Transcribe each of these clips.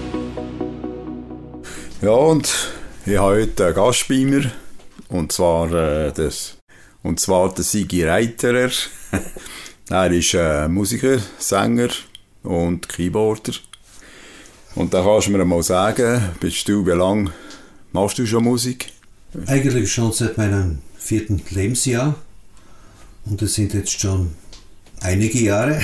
Ja, und ich habe heute einen Gast bei mir, und zwar der Sigi Reiterer. Er ist Musiker, Sänger und Keyboarder. Und da kannst du mir mal sagen, wie lange machst du schon Musik? Eigentlich schon seit meinem 4. Lebensjahr. Und das sind jetzt schon einige Jahre.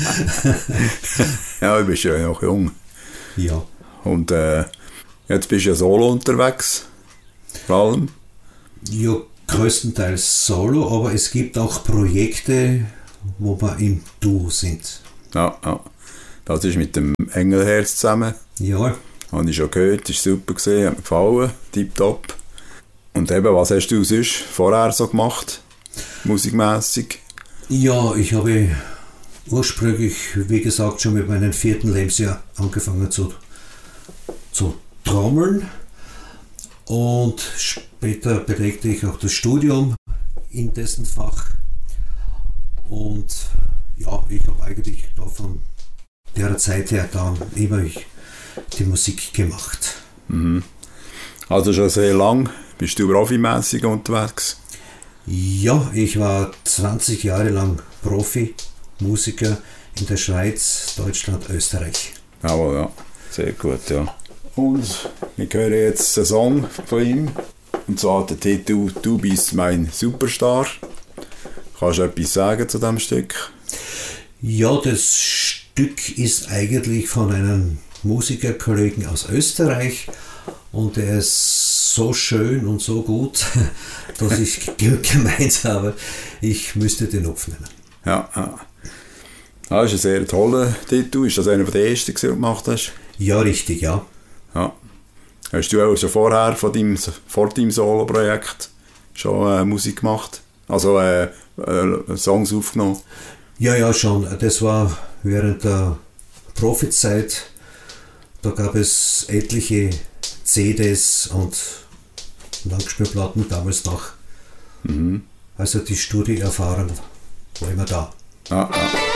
Ja, du bist ja noch jung. Ja. Und jetzt bist du ja solo unterwegs, vor allem. Ja, größtenteils solo, aber es gibt auch Projekte, wo wir im Duo sind. Ja. Das ist mit dem Engelherz zusammen. Ja. Habe ich schon gehört, ist super gesehen, hat mir gefallen, tipptopp. Und eben, was hast du sonst vorher so gemacht, musikmässig? Ja, ich habe ursprünglich, wie gesagt, schon mit meinem 4. Lebensjahr angefangen zu trommeln. Und später belegte ich auch das Studium in dessen Fach. Und ja, ich habe eigentlich da von der Zeit her dann immer die Musik gemacht. Mhm. Also schon sehr lang bist du profimässig unterwegs? Ja, ich war 20 Jahre lang Profi-Musiker in der Schweiz, Deutschland, Österreich. Jawohl, ja. Sehr gut, ja. Und ich höre jetzt einen Song von ihm. Und zwar der Titel «Du bist mein Superstar». Kannst du etwas sagen zu diesem Stück? Ja, das Stück ist eigentlich von einem Musikerkollegen aus Österreich. Und er ist so schön und so gut, dass ich gemeint habe, ich müsste den aufnehmen. Ja. Das ist ein sehr toller Titel. Ist das einer der ersten, den du gemacht hast? Ja, richtig, ja. Ja. Hast du auch schon vorher vor deinem Solo-Projekt schon Musik gemacht? Also Songs aufgenommen? Ja, schon. Das war während der Profizeit. Da gab es etliche CDs und Langspielplatten damals noch. Mhm. Also die Studioerfahrung war immer da. Ja.